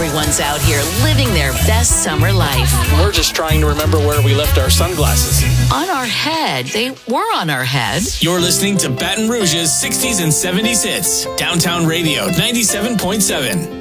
Everyone's out here living their best summer life. We're just trying to remember where we left our sunglasses. On our head. They were on our head. You're listening to Baton Rouge's 60s and 70s hits. Downtown Radio 97.7.